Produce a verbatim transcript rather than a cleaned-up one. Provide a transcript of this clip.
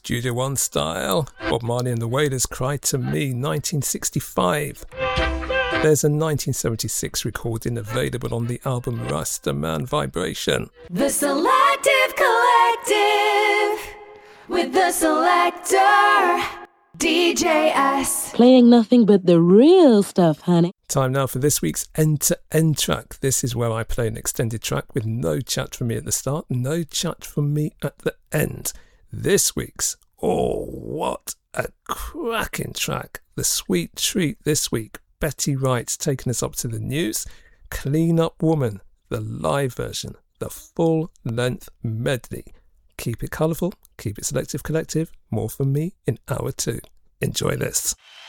Studio One style. Bob Marley and the Wailers, Cry to Me, nineteen sixty-five. There's a nineteen seventy-six recording available on the album Rasta Man Vibration. The Selective Collective with the Selector D J S. Playing nothing but the real stuff, honey. Time now for this week's end-to-end track. This is where I play an extended track with no chat from me at the start, no chat from me at the end. This week's, oh, what a cracking track. The sweet treat this week. Betty Wright's taking us up to the news. Clean Up Woman, the live version, the full-length medley. Keep it colourful, keep it Selective Collective. More from me in hour two. Enjoy this.